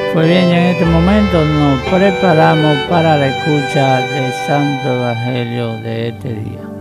Pues bien, ya en este momento nos preparamos para la escucha del Santo Evangelio de este día.